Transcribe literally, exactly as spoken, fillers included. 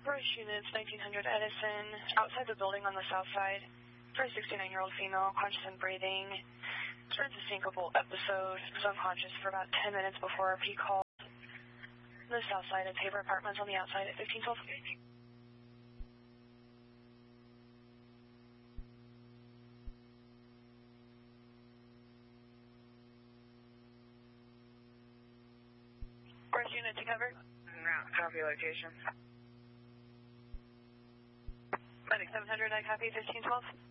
Bruce Units, nineteen hundred Edison, outside the building on the south side. For a sixty-nine-year-old female, conscious and breathing. Experienced a syncopal episode. Was unconscious for about ten minutes before our P call. The south side of Tabor Apartments on the outside at fifteen twelve. Bruce Unit to cover. Yeah, copy location. Medic seven hundred, I copy fifteen twelve.